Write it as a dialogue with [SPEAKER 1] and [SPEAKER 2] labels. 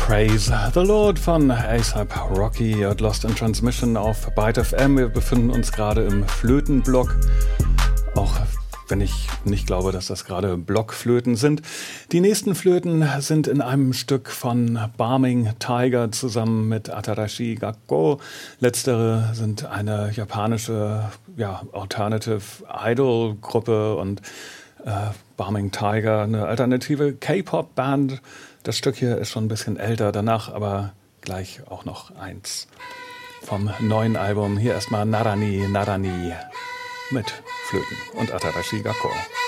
[SPEAKER 1] Praise the Lord von A$AP Rocky und Lost in Transmission auf Byte FM. Wir befinden uns gerade im Flötenblock, auch wenn ich nicht glaube, dass das gerade Blockflöten sind. Die nächsten Flöten sind in einem Stück von Barming Tiger zusammen mit Atarashi Gakko. Letztere sind eine japanische Alternative Idol Gruppe und Barming Tiger eine alternative K-Pop-Band. Das Stück hier ist schon ein bisschen älter, danach aber gleich auch noch eins vom neuen Album. Hier erstmal Narani Narani mit Flöten und Atarashi Gakko.